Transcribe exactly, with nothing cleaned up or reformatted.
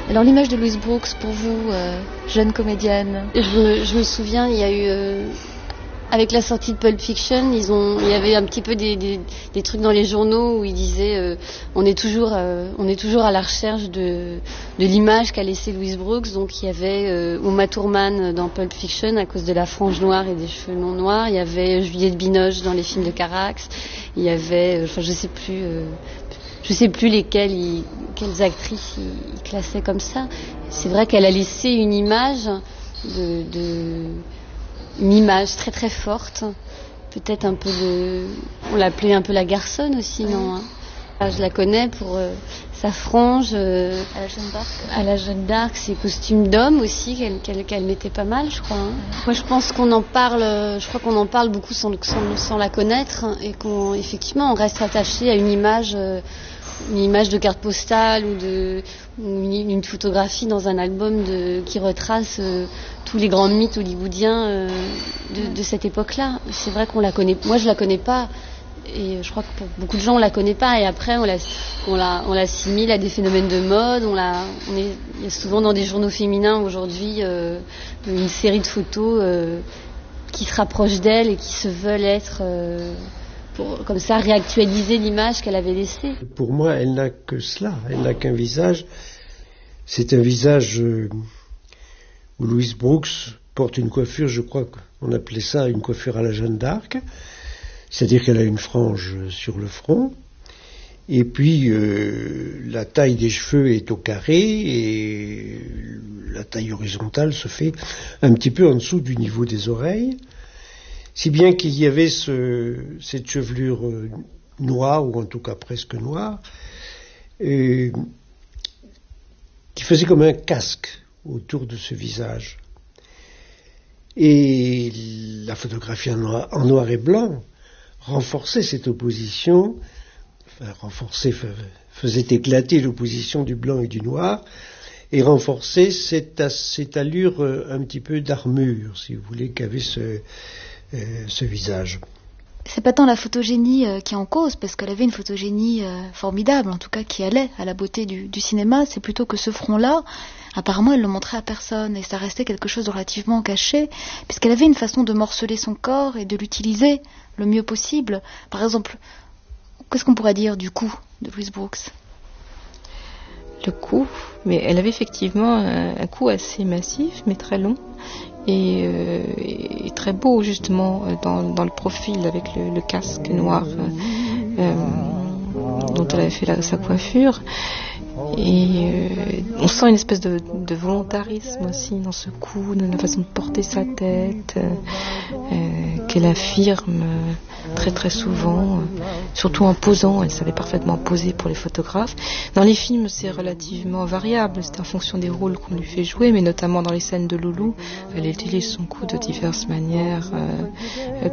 Alors l'image de Louise Brooks pour vous, euh, jeune comédienne? Je me, je me souviens, il y a eu... Euh, avec la sortie de Pulp Fiction, ils ont, il y avait un petit peu des, des, des trucs dans les journaux où ils disaient euh, on est toujours, euh, on est toujours à la recherche de, de l'image qu'a laissée Louise Brooks. Donc il y avait euh, Uma Thurman dans Pulp Fiction à cause de la frange noire et des cheveux longs noirs. Il y avait Juliette Binoche dans les films de Carax. Il y avait, euh, enfin je sais plus, euh, je sais plus lesquelles, il, quelles actrices ils, ils classaient comme ça. C'est vrai qu'elle a laissé une image de, de une image très très forte, peut-être un peu de... On l'appelait un peu la garçonne aussi, non hein. Je la connais pour euh, sa frange, euh, à la Jeanne d'Arc, à la Jeanne d'Arc, ses costumes d'homme aussi, qu'elle, qu'elle, qu'elle mettait pas mal, je crois. Hein. Moi, je pense qu'on en parle, je crois qu'on en parle beaucoup sans, sans, sans la connaître, et qu'on, effectivement, on reste attaché à une image... Euh, une image de carte postale ou de une, une photographie dans un album de, qui retrace euh, tous les grands mythes hollywoodiens euh, de, de cette époque-là. C'est vrai qu'on la connaît. Moi, je la connais pas, et je crois que pour beaucoup de gens, on la connaît pas. Et après, on la, on la, on l'assimile à des phénomènes de mode. On la, on est, il y a souvent dans des journaux féminins aujourd'hui euh, une série de photos euh, qui se rapprochent d'elle et qui se veulent être euh, pour, comme ça, réactualiser l'image qu'elle avait laissée. Pour moi, elle n'a que cela, elle n'a qu'un visage. C'est un visage euh, où Louise Brooks porte une coiffure, je crois qu'on appelait ça une coiffure à la Jeanne d'Arc, c'est-à-dire qu'elle a une frange sur le front, et puis euh, la taille des cheveux est au carré, et la taille horizontale se fait un petit peu en dessous du niveau des oreilles, si bien qu'il y avait ce, cette chevelure euh, noire, ou en tout cas presque noire, euh, qui faisait comme un casque autour de ce visage. Et la photographie en noir, en noir et blanc renforçait cette opposition, enfin renforçait, faisait éclater l'opposition du blanc et du noir, et renforçait cette, cette allure un petit peu d'armure, si vous voulez, qu'avait ce, euh, ce visage. C'est pas tant la photogénie euh, qui est en cause, parce qu'elle avait une photogénie euh, formidable, en tout cas qui allait à la beauté du, du cinéma, c'est plutôt que ce front-là, apparemment elle le montrait à personne, et ça restait quelque chose de relativement caché, puisqu'elle avait une façon de morceler son corps et de l'utiliser le mieux possible. Par exemple, qu'est-ce qu'on pourrait dire du cou de Louise Brooks ? Le cou, mais elle avait effectivement un, un cou assez massif, mais très long, et, euh, et très beau justement dans, dans le profil avec le, le casque noir euh, dont elle avait fait la, sa coiffure. Et euh, on sent une espèce de, de volontarisme aussi dans ce cou, dans la façon de porter sa tête, euh, euh, qu'elle affirme euh, très très souvent, euh, surtout en posant. Elle savait parfaitement poser pour les photographes. Dans les films, c'est relativement variable, c'est en fonction des rôles qu'on lui fait jouer, mais notamment dans les scènes de Loulou, elle utilise son cou de diverses manières, euh,